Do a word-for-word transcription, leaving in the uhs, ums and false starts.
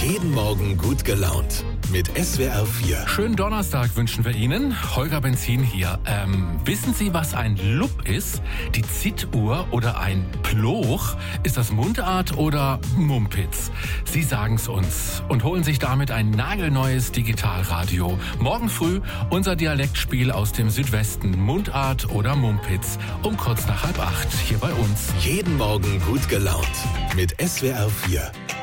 Jeden Morgen gut gelaunt. Mit S W R vier. Schönen Donnerstag wünschen wir Ihnen. Holger Benzin hier. Ähm, wissen Sie, was ein Lupp ist? Die Zittuhr oder ein Ploch? Ist das Mundart oder Mumpitz? Sie sagen's uns und holen sich damit ein nagelneues Digitalradio. Morgen früh unser Dialektspiel aus dem Südwesten. Mundart oder Mumpitz. Um kurz nach halb acht hier bei uns. Jeden Morgen gut gelaunt. Mit S W R vier.